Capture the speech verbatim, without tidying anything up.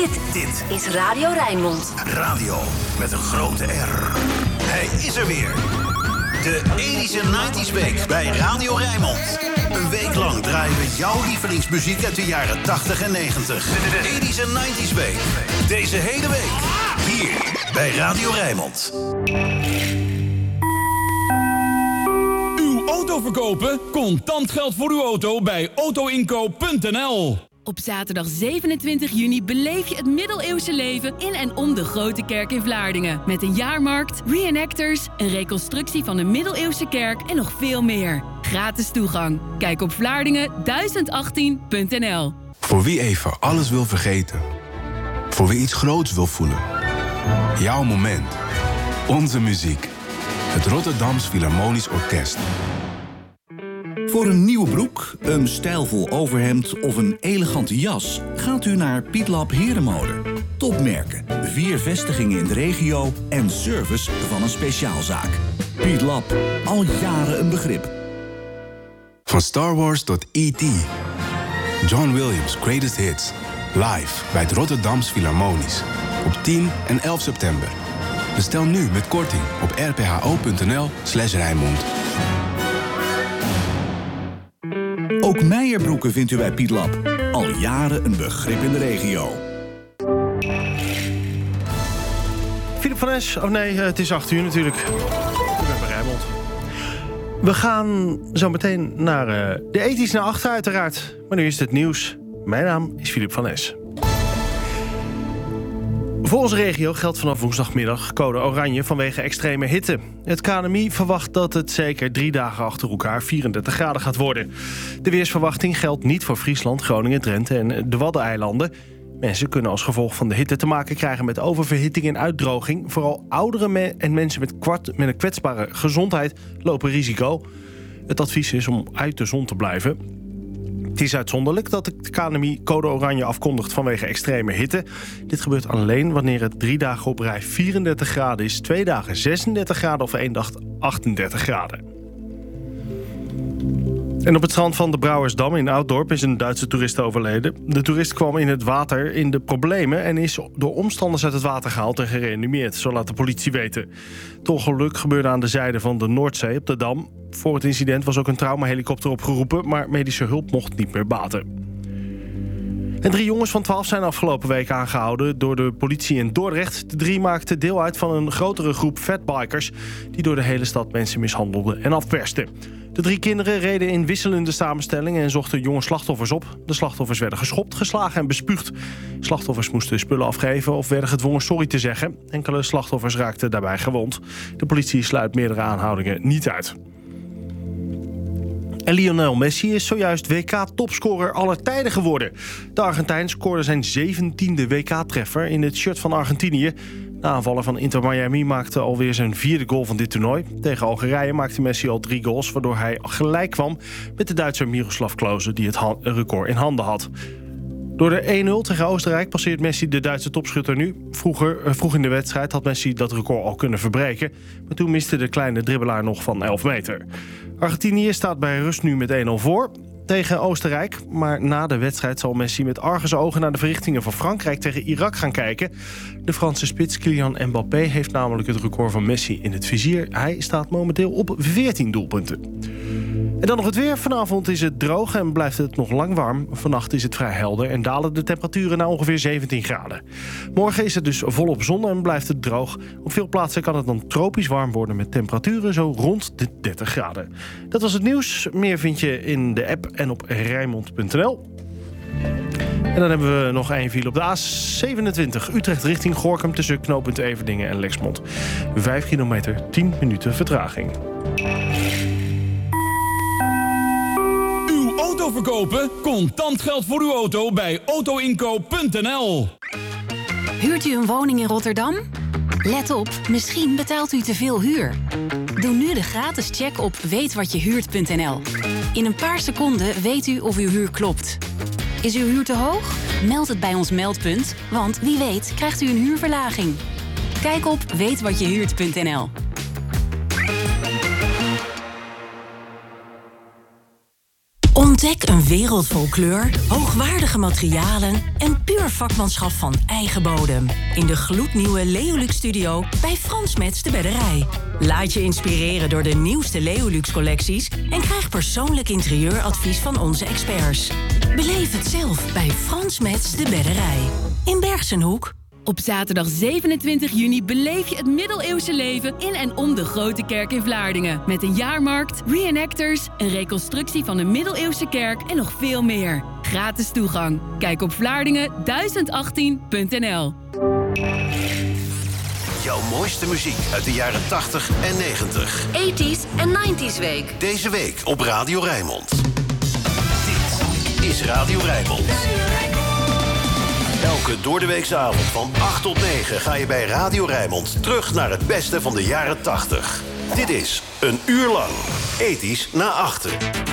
Dit, Dit is Radio Rijnmond. Radio met een grote R. Hij is er weer. De tachtiger en negentiger Week bij Radio Rijnmond. Een week lang draaien we jouw lievelingsmuziek uit de jaren tachtig en negentig. De tachtiger en negentiger Week. Deze hele week. Hier bij Radio Rijnmond. Uw auto verkopen? Contant geld voor uw auto bij autoinkoop punt n l. Op zaterdag zevenentwintig juni beleef je het middeleeuwse leven in en om de Grote Kerk in Vlaardingen. Met een jaarmarkt, reenactors, een reconstructie van de middeleeuwse kerk en nog veel meer. Gratis toegang. Kijk op vlaardingen duizend achttien punt n l. Voor wie even alles wil vergeten. Voor wie iets groots wil voelen. Jouw moment. Onze muziek. Het Rotterdams Philharmonisch Orkest. Voor een nieuwe broek, een stijlvol overhemd of een elegante jas gaat u naar Pietlab Herenmode. Topmerken, vier vestigingen in de regio en service van een speciaalzaak. Pietlab, al jaren een begrip. Van Star Wars tot E T John Williams' Greatest Hits. Live bij het Rotterdams Philharmonisch. Op tien en elf september. Bestel nu met korting op r p h o punt n l slash Rijnmond. Ook Meijerbroeken vindt u bij Pietlab. Al jaren een begrip in de regio. Philip van Es, oh nee, het is acht uur natuurlijk. Ik ben bij Rijnmond. We gaan zo meteen naar uh, de ethisch naar achter uiteraard. Maar nu is het nieuws. Mijn naam is Philip van Es. Voor onze regio geldt vanaf woensdagmiddag code oranje vanwege extreme hitte. Het K N M I verwacht dat het zeker drie dagen achter elkaar vierendertig graden gaat worden. De weersverwachting geldt niet voor Friesland, Groningen, Drenthe en de Waddeneilanden. Mensen kunnen als gevolg van de hitte te maken krijgen met oververhitting en uitdroging. Vooral ouderen me- en mensen met, kwart, met een kwetsbare gezondheid lopen risico. Het advies is om uit de zon te blijven. Het is uitzonderlijk dat de K N M I code oranje afkondigt vanwege extreme hitte. Dit gebeurt alleen wanneer het drie dagen op rij vierendertig graden is... twee dagen zesendertig graden of één dag achtendertig graden. En op het strand van de Brouwersdam in Ouddorp is een Duitse toerist overleden. De toerist kwam in het water in de problemen en is door omstanders uit het water gehaald en gereanimeerd, zo laat de politie weten. Het ongeluk gebeurde aan de zijde van de Noordzee op de Dam. Voor het incident was ook een traumahelikopter opgeroepen, maar medische hulp mocht niet meer baten. En drie jongens van twaalf zijn afgelopen week aangehouden door de politie in Dordrecht. De drie maakten deel uit van een grotere groep fatbikers die door de hele stad mensen mishandelden en afpersten. De drie kinderen reden in wisselende samenstellingen en zochten jonge slachtoffers op. De slachtoffers werden geschopt, geslagen en bespuugd. Slachtoffers moesten spullen afgeven of werden gedwongen sorry te zeggen. Enkele slachtoffers raakten daarbij gewond. De politie sluit meerdere aanhoudingen niet uit. En Lionel Messi is zojuist W K-topscorer aller tijden geworden. De Argentijn scoorde zijn zeventiende W K-treffer in het shirt van Argentinië. De aanvaller van Inter Miami maakte alweer zijn vierde goal van dit toernooi. Tegen Algerije maakte Messi al drie goals, waardoor hij gelijk kwam met de Duitser Miroslav Klose, die het record in handen had. Door de één nul tegen Oostenrijk passeert Messi de Duitse topschutter nu. Vroeger, vroeg in de wedstrijd had Messi dat record al kunnen verbreken, maar toen miste de kleine dribbelaar nog van elf meter. Argentinië staat bij rust nu met één nul voor tegen Oostenrijk. Maar na de wedstrijd zal Messi met argusogen naar de verrichtingen van Frankrijk tegen Irak gaan kijken. De Franse spits Kylian Mbappé heeft namelijk het record van Messi in het vizier. Hij staat momenteel op veertien doelpunten. En dan nog het weer. Vanavond is het droog en blijft het nog lang warm. Vannacht is het vrij helder en dalen de temperaturen naar ongeveer zeventien graden. Morgen is het dus volop zon en blijft het droog. Op veel plaatsen kan het dan tropisch warm worden met temperaturen zo rond de dertig graden. Dat was het nieuws. Meer vind je in de app en op rijnmond punt n l. En dan hebben we nog één file op de A zevenentwintig. Utrecht richting Gorinchem tussen knooppunt Everdingen en Lexmond. Vijf kilometer, tien minuten vertraging. Auto verkopen? Contant geld voor uw auto bij autoinkoop punt n l. Huurt u een woning in Rotterdam? Let op, misschien betaalt u te veel huur. Doe nu de gratis check op weet wat je huurt punt n l. In een paar seconden weet u of uw huur klopt. Is uw huur te hoog? Meld het bij ons meldpunt, want wie weet krijgt u een huurverlaging. Kijk op weet wat je huurt punt n l. Ontdek een wereld vol kleur, hoogwaardige materialen en puur vakmanschap van eigen bodem. In de gloednieuwe Leolux Studio bij Frans Metz de Bedderij. Laat je inspireren door de nieuwste Leolux collecties en krijg persoonlijk interieuradvies van onze experts. Beleef het zelf bij Frans Metz de Bedderij. In Bergsenhoek. Op zaterdag zevenentwintig juni beleef je het middeleeuwse leven in en om de Grote Kerk in Vlaardingen. Met een jaarmarkt, reenactors, een reconstructie van de middeleeuwse kerk en nog veel meer. Gratis toegang. Kijk op vlaardingen duizend achttien punt n l. Jouw mooiste muziek uit de jaren tachtig en negentig. tachtiger en negentiger week. Deze week op Radio Rijnmond. Dit is Radio Rijnmond. Elke doordeweekse avond van acht tot negen ga je bij Radio Rijnmond terug naar het beste van de jaren tachtig. Dit is een uur lang ethisch na achten.